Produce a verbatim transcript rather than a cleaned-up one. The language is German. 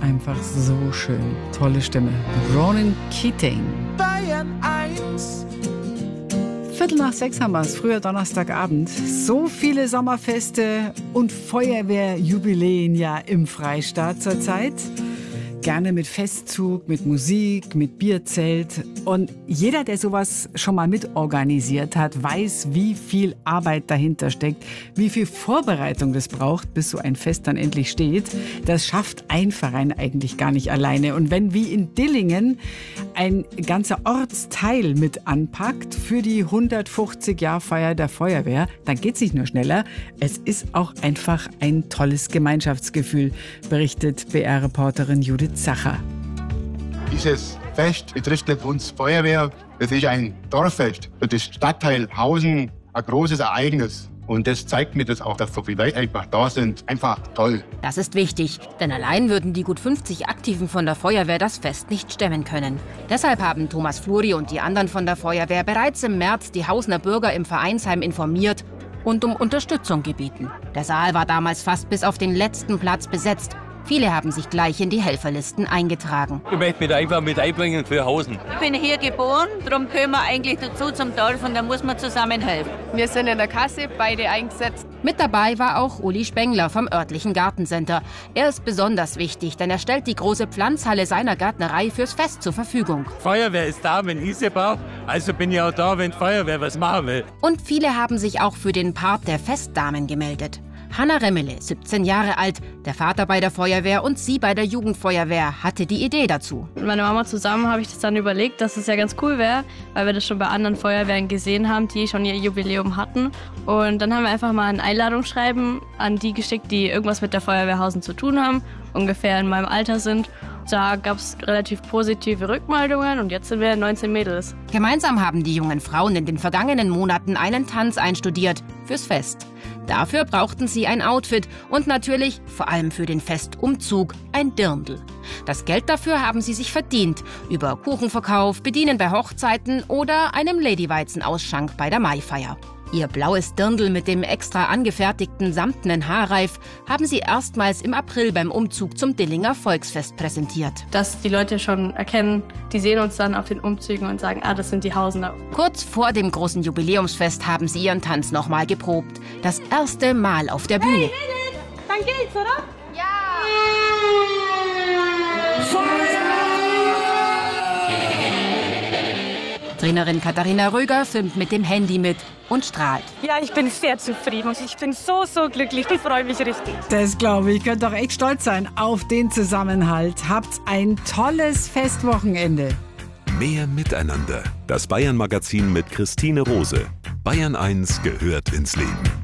einfach so schön. Tolle Stimme. Ronan Keating. Bayern eins. Viertel nach sechs haben wir es, früher Donnerstagabend. So viele Sommerfeste und Feuerwehrjubiläen ja im Freistaat zurzeit. Gerne mit Festzug, mit Musik, mit Bierzelt. Und jeder, der sowas schon mal mitorganisiert hat, weiß, wie viel Arbeit dahinter steckt, wie viel Vorbereitung das braucht, bis so ein Fest dann endlich steht. Das schafft ein Verein eigentlich gar nicht alleine. Und wenn wie in Dillingen ein ganzer Ortsteil mit anpackt für die hundertfünfzig-Jahr-Feier der Feuerwehr, dann geht es nicht nur schneller, es ist auch einfach ein tolles Gemeinschaftsgefühl, berichtet B R-Reporterin Judith Zacher. Dieses Fest betrifft nicht uns Feuerwehr. Das ist ein Dorffest für das Stadtteil Hausen, ein großes Ereignis. Und das zeigt mir das auch, dass so viele Leute einfach da sind. Einfach toll. Das ist wichtig, denn allein würden die gut fünfzig Aktiven von der Feuerwehr das Fest nicht stemmen können. Deshalb haben Thomas Fluri und die anderen von der Feuerwehr bereits im März die Hausener Bürger im Vereinsheim informiert und um Unterstützung gebeten. Der Saal war damals fast bis auf den letzten Platz besetzt. Viele haben sich gleich in die Helferlisten eingetragen. Ich möchte mich einfach mit einbringen für Hausen. Ich bin hier geboren, darum gehören wir eigentlich dazu zum Dorf und da muss man zusammen helfen. Wir sind in der Kasse, beide eingesetzt. Mit dabei war auch Uli Spengler vom örtlichen Gartencenter. Er ist besonders wichtig, denn er stellt die große Pflanzhalle seiner Gärtnerei fürs Fest zur Verfügung. Feuerwehr ist da, wenn ich sie brauche. Also bin ich auch da, wenn die Feuerwehr was machen will. Und viele haben sich auch für den Part der Festdamen gemeldet. Hanna Remmele, siebzehn Jahre alt, der Vater bei der Feuerwehr und sie bei der Jugendfeuerwehr, hatte die Idee dazu. Mit meiner Mama zusammen habe ich das dann überlegt, dass es ja ganz cool wäre, weil wir das schon bei anderen Feuerwehren gesehen haben, die schon ihr Jubiläum hatten. Und dann haben wir einfach mal ein Einladungsschreiben an die geschickt, die irgendwas mit der Feuerwehr Hausen zu tun haben, ungefähr in meinem Alter sind. Da gab es relativ positive Rückmeldungen und jetzt sind wir neunzehn Mädels. Gemeinsam haben die jungen Frauen in den vergangenen Monaten einen Tanz einstudiert fürs Fest. Dafür brauchten sie ein Outfit und natürlich, vor allem für den Festumzug, ein Dirndl. Das Geld dafür haben sie sich verdient, über Kuchenverkauf, Bedienen bei Hochzeiten oder einem Ladyweizen-Ausschank bei der Maifeier. Ihr blaues Dirndl mit dem extra angefertigten samtenen Haarreif haben sie erstmals im April beim Umzug zum Dillinger Volksfest präsentiert. Dass die Leute schon erkennen, die sehen uns dann auf den Umzügen und sagen, ah, das sind die Hausener. Kurz vor dem großen Jubiläumsfest haben sie ihren Tanz nochmal geprobt. Das erste Mal auf der Bühne. Hey, Mädels, dann geht's, oder? Ja! Trainerin Katharina Röger filmt mit dem Handy mit und strahlt. Ja, ich bin sehr zufrieden. Ich bin so, so glücklich. Ich freue mich richtig. Das glaube ich. Ihr könnt doch echt stolz sein auf den Zusammenhalt. Habt ein tolles Festwochenende. Mehr Miteinander. Das Bayern-Magazin mit Christine Rose. Bayern eins gehört ins Leben.